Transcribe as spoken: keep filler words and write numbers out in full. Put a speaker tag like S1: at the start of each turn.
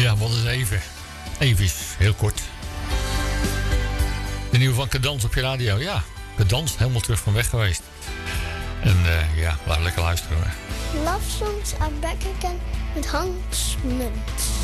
S1: Ja, wat eens even. Even, heel kort. De nieuwe van Cadans op je radio. Ja, Cadans, helemaal terug van weg geweest. En uh, ja, laten we lekker luisteren hoor.
S2: Love Songs are back again met Hans Munt.